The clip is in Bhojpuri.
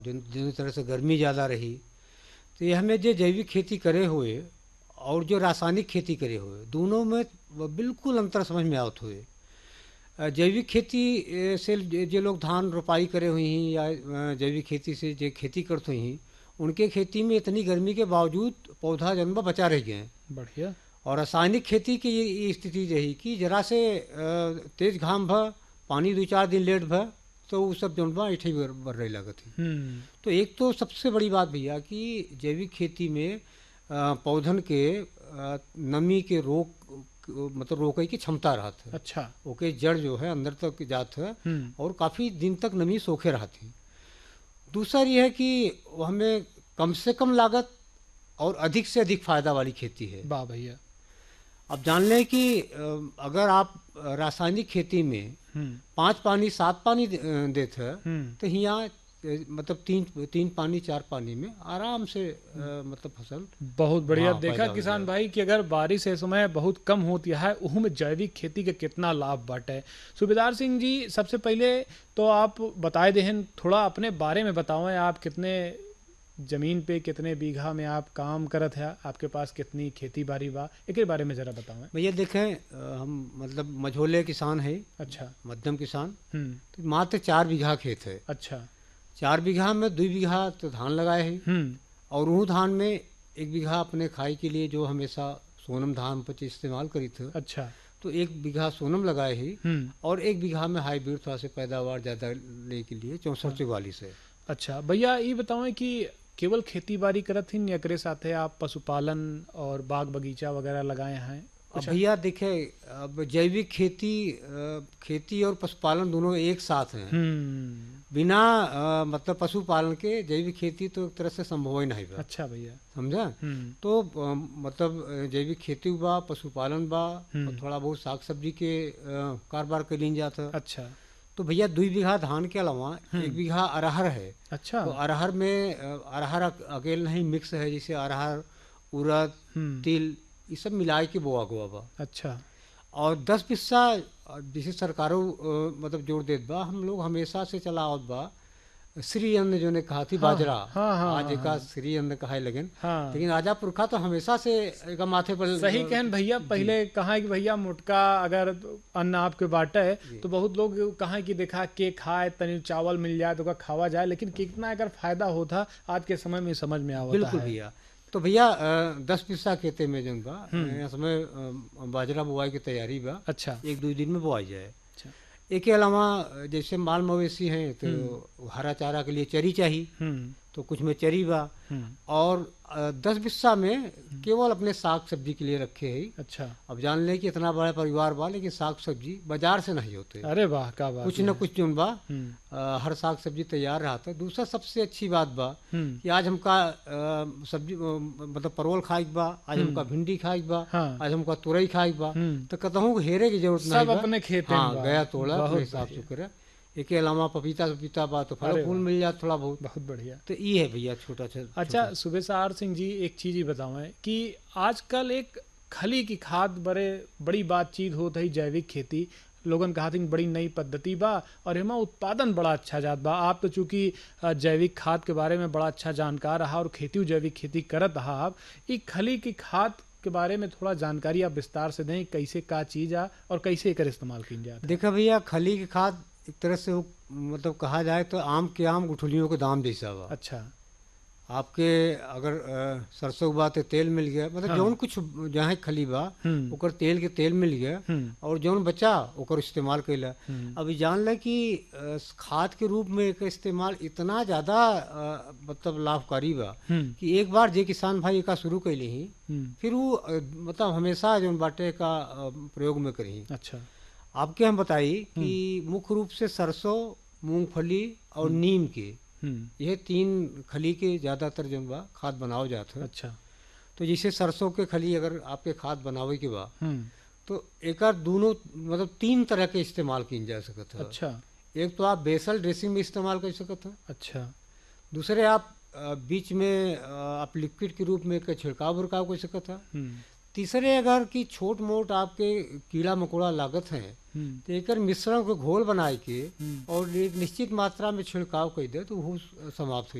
जिस तरह से गर्मी ज़्यादा रही, तो ये हमें जो जैविक खेती करे हुए और जो रासायनिक खेती करे हुए दोनों में बिल्कुल अंतर समझ में आवत हुए। जैविक खेती से जो लोग धान रोपाई करे हुई हैं या जैविक खेती से जो खेती करते हुई हैं, उनके खेती में इतनी गर्मी के बावजूद पौधा जन्म बचा रह गए हैं। बढ़िया। और रासायनिक खेती की ये स्थिति रही कि जरा से तेज घाम भ पानी 2-4 दिन लेट भ तो वो सब जौन बा ऐठे बर रहे लगत है। तो एक तो सबसे बड़ी बात भैया कि जैविक खेती में पौधन के नमी के मतलब रोके की क्षमता रहत है। अच्छा। ओके जड़ जो है अंदर तक जात है और काफ़ी दिन तक नमी सोखे रहती। दूसरा ये है कि हमें कम से कम लागत और अधिक से अधिक फायदा वाली खेती है। वाह भैया। अब जान लें कि अगर आप रासायनिक खेती में 5 पानी 7 पानी देते हैं तो यहाँ मतलब 3 पानी 4 पानी में आराम से मतलब फसल बहुत बढ़िया। हाँ, देखा पैदा हो किसान जाए। भाई कि अगर बारिश इस समय बहुत कम होती है उहू में जैविक खेती के कितना लाभ बाटे। सूबेदार सिंह जी, सबसे पहले तो आप बताए देहन, थोड़ा अपने बारे में बताओ। आप कितने जमीन पे, कितने बीघा में आप काम करत है, आपके पास कितनी खेती बाड़ी बा, एक बारे में जरा बताओ। भैया देखें हम मतलब मझोले किसान है। अच्छा। मध्यम किसान। हम्म। तो मात्र 4 बीघा खेत है। अच्छा। 4 बीघा में 2 बीघा तो धान लगाए हैं और वो धान में 1 बीघा अपने खाई के लिए जो हमेशा सोनम धान पर इस्तेमाल करी थे। अच्छा। तो 1 बीघा सोनम लगाए ही और 1 बीघा में हाइब्रिड थोड़ा से पैदावार ज़्यादा ले के लिए 64-44 है। अच्छा भैया, ये बताओ कि केवल खेती बाड़ी करत हिन या एकरे साथे आप पशुपालन और बाग बगीचा वगैरह लगाए हैं? अब भैया देखे, अब जैविक खेती और पशुपालन दोनों एक साथ हैं। बिना मतलब पशुपालन के जैविक खेती तो एक तरह से संभव ही नहीं बा। अच्छा भैया। समझा। तो मतलब जैविक खेती बा, पशुपालन बा और थोड़ा बहुत साग सब्जी के कारोबार कर लीन जाता। अच्छा। तो भैया 2 बीघा धान के अलावा 1 बीघा अरहर है। अच्छा। तो अरहर में अरहर अकेले नहीं मिक्स है, जैसे अरहर, उड़द, तिल ये सब मिलाए के बोआ गोआ बा। अच्छा। और 10 पिस्सा जैसे सरकारों मतलब जोड़ देत बा, हम लोग हमेशा से चला आवत बा श्री अन्न जो ने कहा थी। हाँ, बाजरा। हाँ, हाँ, आज एक हाँ, श्री अन्न कहा लगन। हाँ। लेकिन राजा पुरखा तो हमेशा से एक माथे पर सही कहन भैया। पहले कहा कि भैया मोटका अगर अन्न आपके बाटे है तो बहुत लोग कहा कि देखा के खाए तनी चावल मिल जाए तो का खावा जाए, लेकिन कितना अगर फायदा होता आज के समय में समझ में आवता बिल्कुल है। भैया। तो भैया 10 पिस्सा खेते में जन बा समय बाजरा बुआई की तैयारी बा। अच्छा। 1-2 दिन में बुआई जाए। अच्छा। एक के अलावा जैसे माल मवेशी हैं तो हरा चारा के लिए चरी चाहिए, तो कुछ में चरी बा। और 10 बिस्सा में केवल अपने साग सब्जी के लिए रखे है। अच्छा। अब जान ले कि इतना बड़ा परिवार बा, लेकिन साग सब्जी बाजार से नहीं होते। अरे वाह, क्या बात कुछ है। न कुछ जोन बा हर साग सब्जी तैयार रहा था। दूसरा सबसे अच्छी बात बा कि आज हमका सब्जी मतलब परवल खाई बा, आज हमका भिंडी खाई बा, हाँ। आज हमका तुरई खाई बा। तो कहता हेरे की जरूरत नहीं सब बा। अपने खेते में हाँ, बा। गया तोड़ा बहुत अपने हिसाब से बढ़िया। करे। एक के अलावा पपीता बा तो फल अरे फूल वाह। मिल जाए थोड़ा बहुत। बहुत बढ़िया। तो ये है भैया छोटा अच्छा सूबेदार सिंह जी, एक चीज ही बताओ कि आजकल एक खली की खाद बड़ी बातचीत होत है जैविक खेती। लोगन कहा बड़ी नई पद्धति बा और एमा उत्पादन बड़ा अच्छा जात बा। आप तो चूंकि जैविक खाद के बारे में बड़ा अच्छा जानकार रहा और खेती जैविक खेती करत रहा, आप ये खली की खाद के बारे में थोड़ा जानकारी आप विस्तार से दें, कैसे का चीज आ और कैसे एकर इस्तेमाल की जाए। देखा भैया, खली की खाद एक तरह से मतलब कहा जाए तो आम गुठलियों के दाम जैसा बा। अच्छा। आपके अगर सरसों बा तो तेल मिल गया, मतलब हाँ। जौन कुछ जहाँ खली बा ओकर तेल मिल गया और जौन बचा ओकर इस्तेमाल कैला। अभी जान ले कि खाद के रूप में एक इस्तेमाल इतना ज़्यादा मतलब लाभकारी बा कि एक बार जे किसान भाई का शुरू कैले ही फिर वो मतलब हमेशा जौन बाटे का प्रयोग में करी। अच्छा। आपके हम बताई कि मुख्य रूप से सरसों, मूंगफली और नीम के यह 3 खली के ज़्यादातर जो बा खाद बनाओ जाता है। अच्छा। तो जैसे सरसों के खली अगर आपके खाद बनावे के बा तो एक दोनों मतलब 3 तरह के इस्तेमाल की जा सकता है। अच्छा। एक तो आप बेसल ड्रेसिंग में इस्तेमाल कर सकते हैं। अच्छा। दूसरे आप बीच में आप लिक्विड के रूप में एक छिड़काव कर सकते हैं। तीसरे अगर कि छोट मोट आपके कीड़ा मकोड़ा लागत हैं तो एकर मिश्रण के घोल बनाए के और एक निश्चित मात्रा में छिड़काव कर दे तो वो समाप्त हो